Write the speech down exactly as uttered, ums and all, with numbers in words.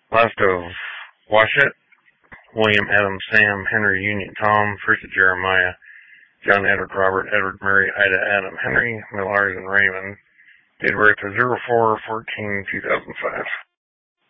Last of Washut, William, Adam, Sam, Henry, Union, Tom, First of Jeremiah, John, Edward, Robert, Edward, Mary, Ida, Adam, Henry, Millars, and Raymond. Date of birth is zero four fourteen two thousand five.